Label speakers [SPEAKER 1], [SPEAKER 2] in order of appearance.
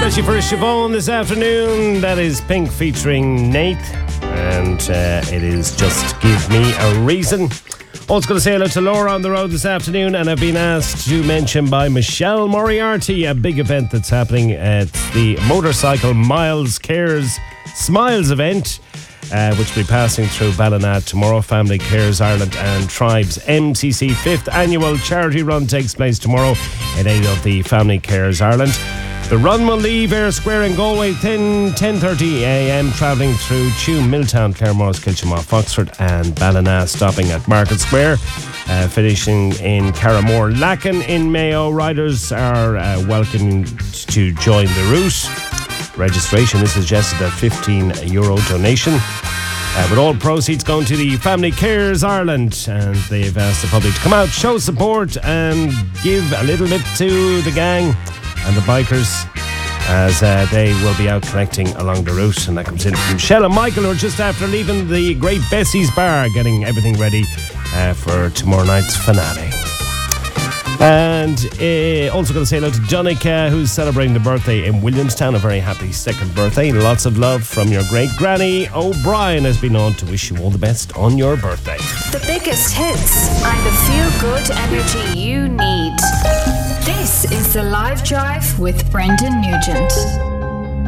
[SPEAKER 1] Especially for Siobhan this afternoon. That is Pink featuring Nate. And it is Just Give Me a Reason. Also going to say hello to Laura on the road this afternoon. And I've been asked to mention by Michelle Moriarty a big event that's happening at the Motorcycle Miles Cares Smiles event, which will be passing through Ballina tomorrow. Family Cares Ireland and Tribes MCC 5th annual charity run takes place tomorrow in aid of the Family Cares Ireland. The run will leave Ayr Square in Galway 10:30am, travelling through Tuam, Milltown, Claremore, Kilchimar, Foxford and Ballina, stopping at Market Square, finishing in Carramore. Lacken in Mayo. Riders are welcome to join the route. Registration is suggested at €15 donation. With all proceeds going to the Family Cares Ireland, and they've asked the public to come out, show support and give a little bit to the gang and the bikers as they will be out collecting along the route. And that comes in from Michelle and Michael, who are just after leaving the Great Bessie's Bar, getting everything ready for tomorrow night's finale. And also going to say hello to Donica, who's celebrating the birthday in Williamstown. A very happy second birthday. Lots of love from your great granny. O'Brien has been on to wish you all the best on your birthday.
[SPEAKER 2] The biggest hits and the feel-good energy you need. This is The Live Drive with Brendan Nugent.